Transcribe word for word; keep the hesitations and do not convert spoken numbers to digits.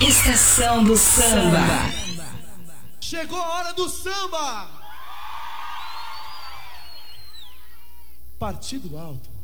Estação do Samba. Chegou a hora do samba. Partido Alto.